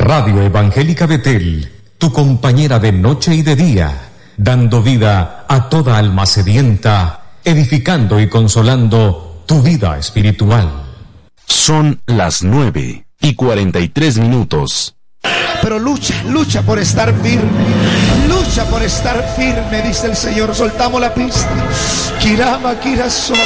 Radio Evangélica Betel, tu compañera de noche y de día, dando vida a toda alma sedienta, edificando y consolando tu vida espiritual. Son las 9:43. Pero lucha por estar firme. Lucha por estar firme, dice el Señor. Soltamos la pista. Kirama, Kirasoto.